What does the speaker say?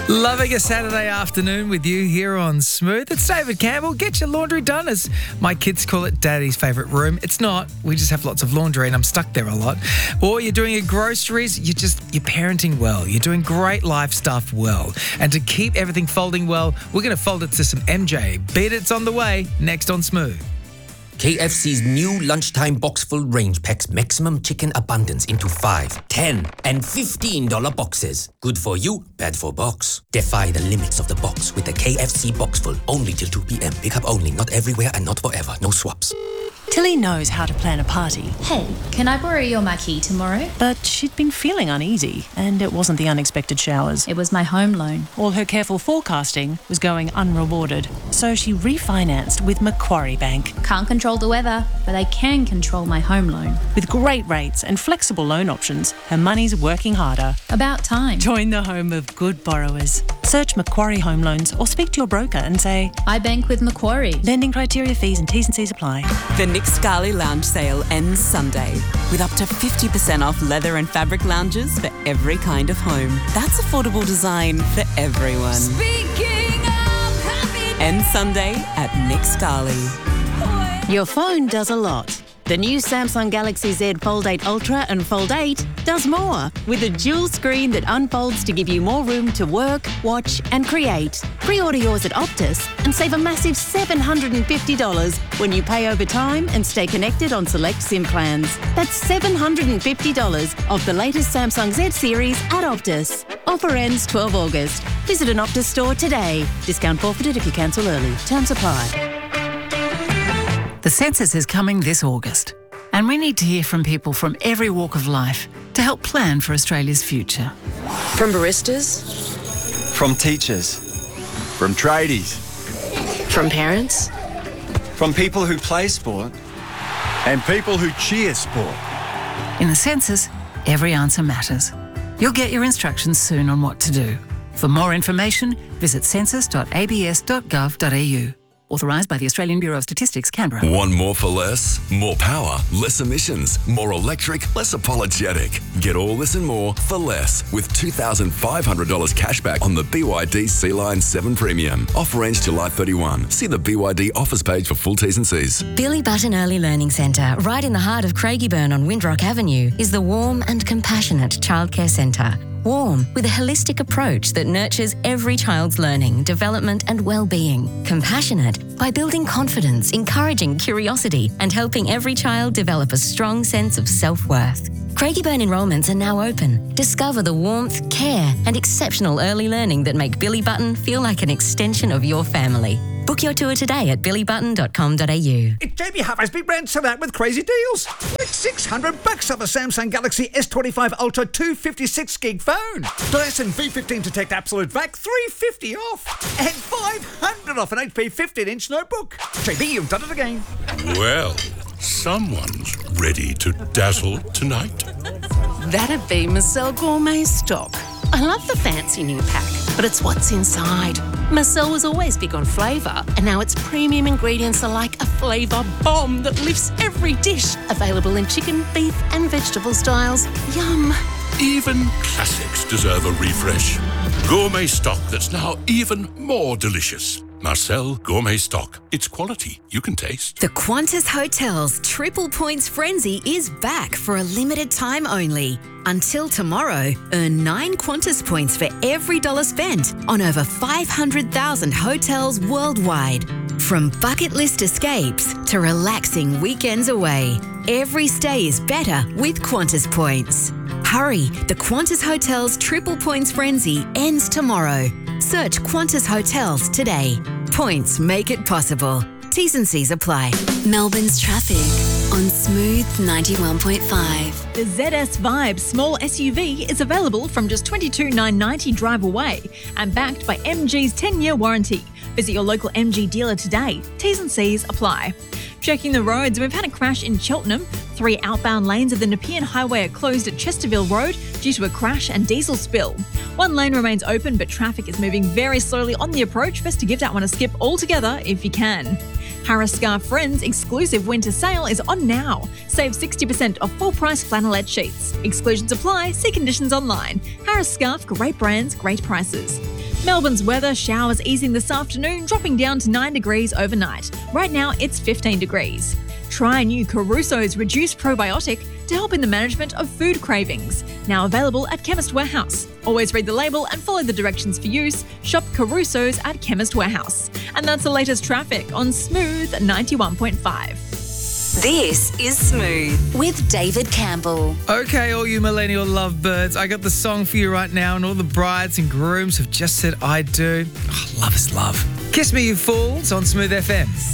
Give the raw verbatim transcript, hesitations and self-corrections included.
Loving a Saturday afternoon with you here on Smooth. It's David Campbell. Get your laundry done, as my kids call it Daddy's favourite room. It's not. We just have lots of laundry and I'm stuck there a lot. Or you're doing your groceries. You're just, you're parenting well. You're doing great life stuff well. And to keep everything folding well, we're going to fold it to some M J. Beat It's on the way, next on Smooth. K F C's new lunchtime box full range packs maximum chicken abundance into five, ten, and fifteen dollar boxes. Good for you, bad for box. Defy the limits of the box with the K F C box full. Only till two p.m. Pick up only, not everywhere and not forever. No swaps. Tilly knows how to plan a party. Hey, can I borrow your marquee tomorrow? But she'd been feeling uneasy, and it wasn't the unexpected showers. It was my home loan. All her careful forecasting was going unrewarded, so she refinanced with Macquarie Bank. Can't control the weather, but I can control my home loan. With great rates and flexible loan options, her money's working harder. About time. Join the home of good borrowers. Search Macquarie Home Loans or speak to your broker and say, I bank with Macquarie. Lending criteria, fees and T's and C's apply. The Nick Scali Lounge sale ends Sunday with up to fifty percent off leather and fabric lounges for every kind of home. That's affordable design for everyone. Speaking of happy Ends Sunday at Nick Scali. Your phone does a lot. The new Samsung Galaxy Z Fold eight Ultra and Fold eight does more, with a dual screen that unfolds to give you more room to work, watch and create. Pre-order yours at Optus and save a massive seven hundred fifty dollars when you pay over time and stay connected on select SIM plans. That's seven hundred fifty dollars off the latest Samsung Z series at Optus. Offer ends twelfth August. Visit an Optus store today. Discount forfeited if you cancel early. Terms apply. The census is coming this August, and we need to hear from people from every walk of life to help plan for Australia's future. From baristas, from teachers, from tradies, from parents, from people who play sport, and people who cheer sport. In the census, every answer matters. You'll get your instructions soon on what to do. For more information, visit census dot a b s dot gov dot a u. Authorised by the Australian Bureau of Statistics, Canberra. Want more for less? More power, less emissions, more electric, less apologetic. Get all this and more for less with two thousand five hundred dollars cashback on the B Y D Sea-Line seven Premium. Offer ends July thirty-first. See the B Y D offers page for full T's and C's. Billy Button Early Learning Centre, right in the heart of Craigieburn on Windrock Avenue, is the warm and compassionate childcare centre. Warm, with a holistic approach that nurtures every child's learning, development and well-being. Compassionate, by building confidence, encouraging curiosity and helping every child develop a strong sense of self-worth. Craigieburn enrolments are now open. Discover the warmth, care and exceptional early learning that make Billy Button feel like an extension of your family. Book your tour today at billy button dot com dot a u. It's Jamie Harvey's big brand sell out with crazy deals. It's six hundred bucks off a Samsung Galaxy S twenty-five Ultra two fifty-six gig phone. Dyson V fifteen Detect Absolute Vac three fifty off. And five hundred off an H P fifteen inch notebook. J B, you've done it again. Well, someone's ready to dazzle tonight. That'd be Marcel Gourmet Stock. I love the fancy new pack, but it's what's inside. Marcel was always big on flavour, and now its premium ingredients are like a flavour bomb that lifts every dish. Available in chicken, beef and vegetable styles. Yum. Even classics deserve a refresh. Gourmet stock that's now even more delicious. Marcel Gourmet Stock. It's quality you can taste. The Qantas Hotels Triple Points Frenzy is back for a limited time only. Until tomorrow, earn nine Qantas points for every dollar spent on over five hundred thousand hotels worldwide. From bucket list escapes to relaxing weekends away, every stay is better with Qantas points. Hurry, the Qantas Hotels Triple Points Frenzy ends tomorrow. Search Qantas Hotels today. Points make it possible. T's and C's apply. Melbourne's traffic on Smooth ninety-one point five. The Z S Vibe small S U V is available from just twenty-two thousand nine hundred ninety dollars drive away and backed by M G's ten-year warranty. Visit your local M G dealer today. T's and C's apply. Checking the roads, we've had a crash in Cheltenham. Three outbound lanes of the Nepean Highway are closed at Chesterville Road due to a crash and diesel spill. One lane remains open, but traffic is moving very slowly on the approach. Best to give that one a skip altogether if you can. Harris Scarf Friends exclusive winter sale is on now. Save sixty percent off full price flannelette sheets. Exclusions apply. See conditions online. Harris Scarf, great brands, great prices. Melbourne's weather, showers easing this afternoon, dropping down to nine degrees overnight. Right now, it's fifteen degrees. Try new Caruso's Reduced Probiotic to help in the management of food cravings. Now available at Chemist Warehouse. Always read the label and follow the directions for use. Shop Caruso's at Chemist Warehouse. And that's the latest traffic on Smooth ninety-one point five. This is Smooth with David Campbell. Okay, all you millennial lovebirds, I got the song for you right now, and all the brides and grooms have just said I do. Oh, love is love. Kiss Me You Fools on Smooth F M.